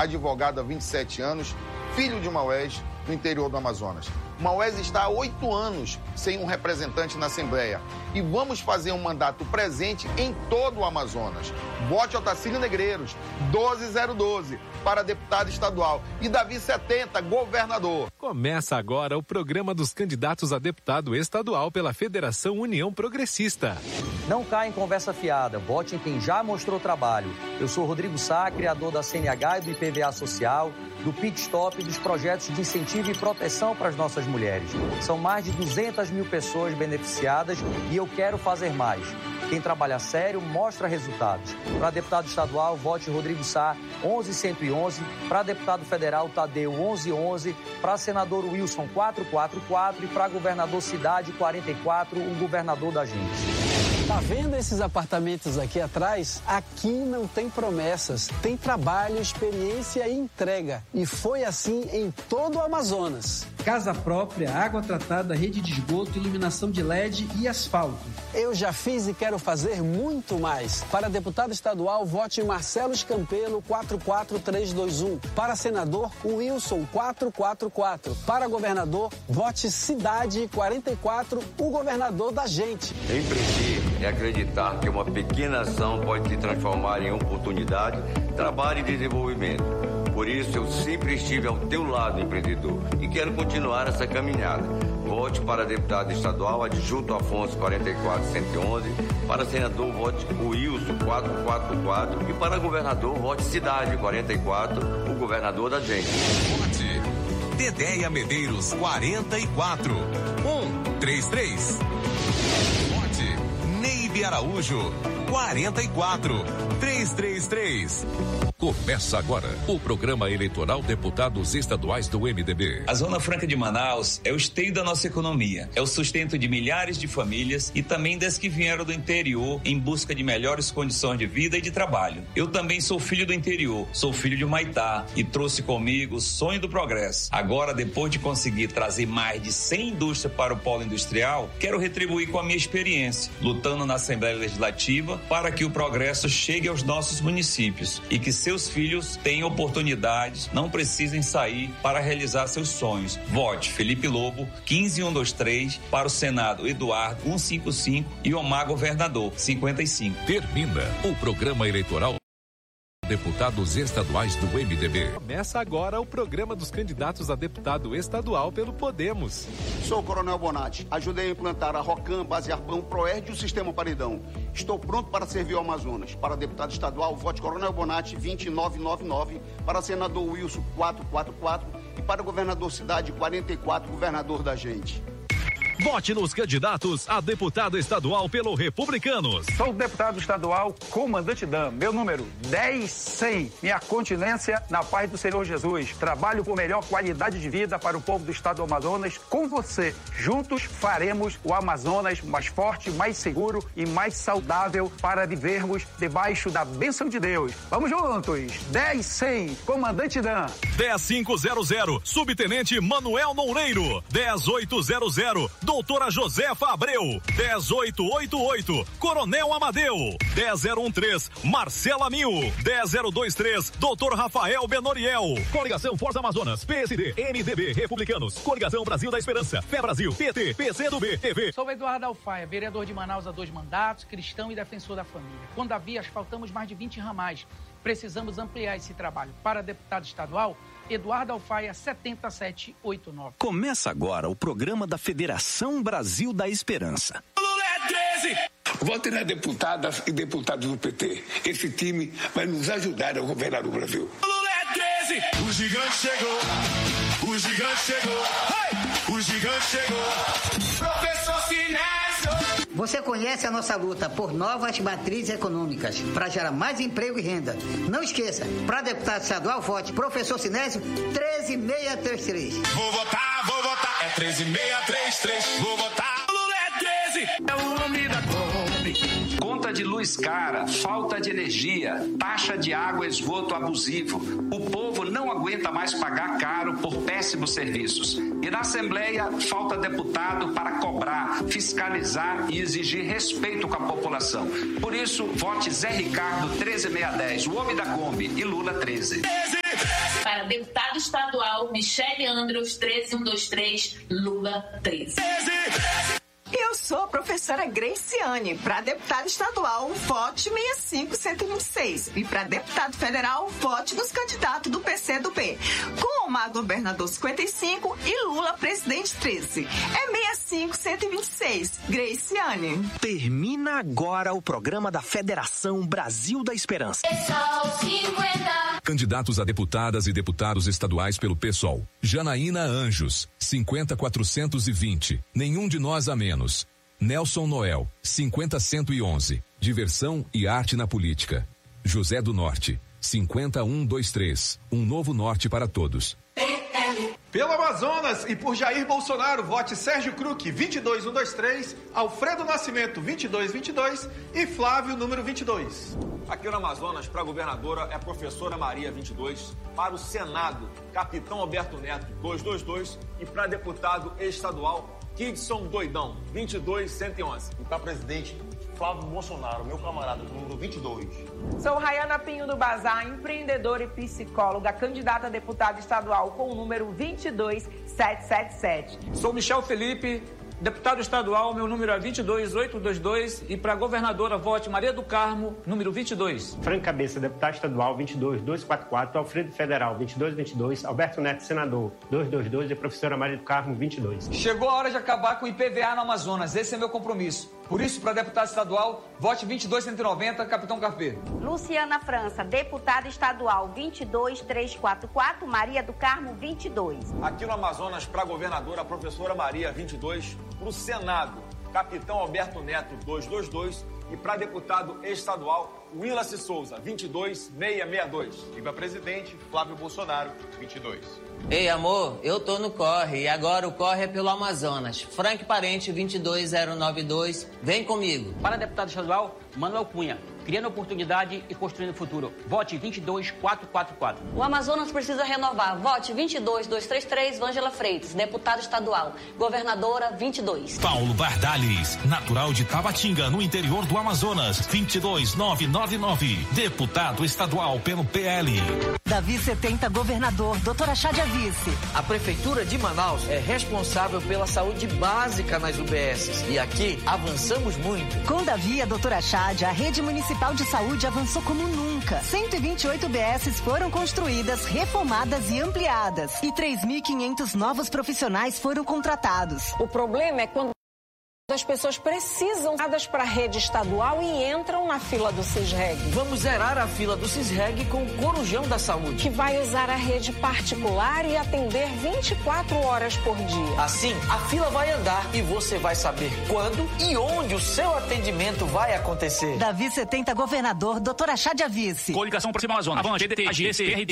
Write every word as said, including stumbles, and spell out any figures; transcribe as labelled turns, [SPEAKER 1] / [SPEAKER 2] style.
[SPEAKER 1] advogado há vinte e sete anos, filho de Maués, no interior do Amazonas. Maués está há oito anos sem um representante na Assembleia e vamos fazer um mandato presente em todo o Amazonas. Vote Otacílio Negreiros, doze zero doze, para deputado estadual e Davi setenta, governador.
[SPEAKER 2] Começa agora o programa dos candidatos a deputado estadual pela Federação União Progressista.
[SPEAKER 3] Não caia em conversa fiada, vote em quem já mostrou trabalho. Eu sou Rodrigo Sá, criador da C N H e do I P V A Social, do Pit Stop e dos projetos de incentivo e proteção para as nossas mulheres. São mais de duzentas mil pessoas beneficiadas e eu quero fazer mais. Quem trabalha sério mostra resultados. Para deputado estadual, vote Rodrigo Sá, onze cento e onze. Para deputado federal, Tadeu, onze onze. Para senador Wilson, quatrocentos e quarenta e quatro. E para governador Cidade, quarenta e quatro, o governador da gente.
[SPEAKER 4] Tá vendo esses apartamentos aqui atrás? Aqui não tem promessas, tem trabalho, experiência e entrega. E foi assim em todo o Amazonas.
[SPEAKER 5] Casa própria, água tratada, rede de esgoto, iluminação de L E D e asfalto.
[SPEAKER 4] Eu já fiz e quero fazer muito mais. Para deputado estadual, vote Marcelo Escampelo, quatro quatro três dois um. Para senador, Wilson, quatrocentos e quarenta e quatro. Para governador, vote Cidade, quarenta e quatro, o governador da gente.
[SPEAKER 6] Empreender é acreditar que uma pequena ação pode se transformar em oportunidade, trabalho e desenvolvimento. Por isso, eu sempre estive ao teu lado, empreendedor, e quero continuar essa caminhada. Vote para deputado estadual, adjunto Afonso, quarenta e quatro cento e onze. Para senador, vote Wilson, quatrocentos e quarenta e quatro. E para governador, vote Cidade, quarenta e quatro, o governador da gente.
[SPEAKER 7] Vote Dedéia Medeiros, quarenta e quatro, um três três. Vote Neibe Araújo, quarenta e quatro, três três três. Começa agora o programa eleitoral Deputados Estaduais do M D B.
[SPEAKER 8] A Zona Franca de Manaus é o esteio da nossa economia, é o sustento de milhares de famílias e também das que vieram do interior em busca de melhores condições de vida e de trabalho. Eu também sou filho do interior, sou filho de Humaitá e trouxe comigo o sonho do progresso. Agora, depois de conseguir trazer mais de cem indústrias para o polo industrial, quero retribuir com a minha experiência, lutando na Assembleia Legislativa para que o progresso chegue aos nossos municípios e que seus Seus filhos têm oportunidades, não precisem sair para realizar seus sonhos. Vote Felipe Lobo, quinze mil cento e vinte e três, para o Senado Eduardo, cento e cinquenta e cinco e Omar Governador, cinquenta e cinco.
[SPEAKER 7] Termina o programa eleitoral Deputados Estaduais do M D B.
[SPEAKER 2] Começa agora o programa dos candidatos a deputado estadual pelo Podemos.
[SPEAKER 9] Sou o Coronel Bonatti. Ajudei a implantar a Rocam, Basearpão, Proerd e o Sistema Paredão. Estou pronto para servir ao Amazonas. Para deputado estadual, vote Coronel Bonatti, vinte e nove noventa e nove. Para senador Wilson, quatrocentos e quarenta e quatro. E para governador Cidade, quarenta e quatro, governador da gente.
[SPEAKER 7] Vote nos candidatos a deputado estadual pelo Republicanos.
[SPEAKER 10] Sou o deputado estadual Comandante Dan, meu número dez cem. Minha continência na paz do Senhor Jesus. Trabalho por melhor qualidade de vida para o povo do estado do Amazonas. Com você, juntos faremos o Amazonas mais forte, mais seguro e mais saudável para vivermos debaixo da bênção de Deus. Vamos juntos, dez cem, Comandante Dan.
[SPEAKER 7] dez mil quinhentos, Subtenente Manuel Noureiro. dez mil oitocentos, Doutora Josefa Abreu, dez mil oitocentos e oitenta e oito, Coronel Amadeu, dez mil treze, Marcela Mil, dez mil vinte e três, Doutor Rafael Benoriel. Coligação Força Amazonas, P S D, M D B, Republicanos, Coligação Brasil da Esperança, Fé Brasil, P T, P C do B, T V.
[SPEAKER 11] Sou Eduardo Alfaia, vereador de Manaus há dois mandatos, cristão e defensor da família. Com Davi, asfaltamos mais de vinte ramais. Precisamos ampliar esse trabalho. Para deputado estadual, Eduardo Alfaia, setenta e sete oitenta e nove.
[SPEAKER 12] Começa agora o programa da Federação Brasil da Esperança.
[SPEAKER 13] Lula é treze! Vote nas deputadas e deputados do P T. Esse time vai nos ajudar a governar o Brasil.
[SPEAKER 14] Lula é treze! O gigante chegou! O gigante chegou! Hey! O gigante chegou! Professor Sinésio!
[SPEAKER 15] Você conhece a nossa luta por novas matrizes econômicas para gerar mais emprego e renda. Não esqueça, para deputado estadual, vote Professor Sinésio treze mil seiscentos e trinta e três.
[SPEAKER 14] Vou votar, vou votar, é treze mil seiscentos e trinta e três. Vou votar, Lula é treze. É o homem da Kombi.
[SPEAKER 16] Conta de luz cara, falta de energia, taxa de água e esgoto abusivo. O povo não aguenta mais pagar caro por péssimos serviços. E na Assembleia falta deputado para cobrar, fiscalizar e exigir respeito com a população. Por isso, vote Zé Ricardo treze mil seiscentos e dez, o homem da Kombi, e Lula treze.
[SPEAKER 14] treze!
[SPEAKER 17] para deputado estadual, Michele Andrews, treze um dois três, Lula treze.
[SPEAKER 18] Eu sou a professora Graciane. Para deputado estadual, vote seis cinco um dois seis. E para deputado federal, vote nos candidatos do P C do B. Com Omar governador cinquenta e cinco e Lula presidente treze. É seis cinco um dois seis. Graciane.
[SPEAKER 12] Termina agora o programa da Federação Brasil da Esperança.
[SPEAKER 19] Candidatos a deputadas e deputados estaduais pelo PSOL. Janaína Anjos, cinquenta quatrocentos e vinte. Nenhum de nós a menos. Nelson Noel, cinquenta cento e onze. Diversão e arte na política. José do Norte, cinquenta um dois três. Um novo norte para todos.
[SPEAKER 20] Pelo Amazonas e por Jair Bolsonaro, vote Sérgio Kruck, vinte e dois um dois três, Alfredo Nascimento, vinte e dois vinte e dois e Flávio, número vinte e dois.
[SPEAKER 21] Aqui no Amazonas, para a governadora, é a professora Maria, vinte e dois. Para o Senado, Capitão Alberto Neto, duzentos e vinte e dois. E para deputado estadual, Kidson Doidão, vinte e dois cento e onze.
[SPEAKER 22] E para presidente, Flávio Bolsonaro, meu camarada, número vinte e dois.
[SPEAKER 23] Sou Rayana Pinho do Bazar, empreendedora e psicóloga, candidata a deputada estadual com o número vinte e dois sete sete sete.
[SPEAKER 24] Sou Michel Felipe, deputado estadual, meu número é vinte e dois oito dois dois. E para governadora, vote Maria do Carmo, número vinte e dois.
[SPEAKER 25] Franco Cabeça, deputado estadual, vinte e dois dois quatro quatro. Alfredo Federal, vinte e dois vinte e dois. Alberto Neto, senador, duzentos e vinte e dois. E a professora Maria do Carmo, vinte e dois.
[SPEAKER 24] Chegou a hora de acabar com o I P V A no Amazonas. Esse é meu compromisso. Por isso, para deputado estadual, vote vinte e dois cento e noventa, Capitão Carpê.
[SPEAKER 26] Luciana França, deputada estadual, vinte e dois trezentos e quarenta e quatro, Maria do Carmo, vinte e dois.
[SPEAKER 21] Aqui no Amazonas, para governadora, a professora Maria, vinte e dois. Para o Senado, Capitão Alberto Neto, duzentos e vinte e dois. E para deputado estadual, Willace Souza, vinte e dois seiscentos e sessenta e dois.
[SPEAKER 22] E para presidente, Flávio Bolsonaro, vinte e dois.
[SPEAKER 27] Ei, amor, eu tô no corre e agora o corre é pelo Amazonas. Frank Parente, vinte e dois zero nove dois, vem comigo.
[SPEAKER 28] Para deputado estadual, Manuel Cunha, criando oportunidade e construindo futuro. Vote vinte e dois quatro quatro quatro.
[SPEAKER 29] O Amazonas precisa renovar. Vote vinte e dois dois três três, Vângela Freitas, deputada estadual. Governadora, vinte e dois.
[SPEAKER 7] Paulo Bardales, natural de Tabatinga, no interior do Amazonas, vinte e dois nove nove nove, deputado estadual pelo P L.
[SPEAKER 30] Davi setenta, governador, doutora Chádia Vice.
[SPEAKER 31] A Prefeitura de Manaus é responsável pela saúde básica nas U B Ss. E aqui avançamos muito.
[SPEAKER 30] Com Davi e a doutora Chádia, a rede municipal de saúde avançou como nunca. cento e vinte e oito U B Ss foram construídas, reformadas e ampliadas. E três mil e quinhentos novos profissionais foram contratados.
[SPEAKER 32] O problema é quando as pessoas precisam para a rede estadual e entram na fila do CISREG.
[SPEAKER 31] Vamos zerar a fila do CISREG com o Corujão da Saúde,
[SPEAKER 32] que vai usar a rede particular e atender vinte e quatro horas por dia.
[SPEAKER 31] Assim, a fila vai andar e você vai saber quando e onde o seu atendimento vai acontecer.
[SPEAKER 30] Davi setenta, governador, doutora Chádia Vice.
[SPEAKER 28] Coligação Próxima Amazonas. Avante, P D T, A G C, R D.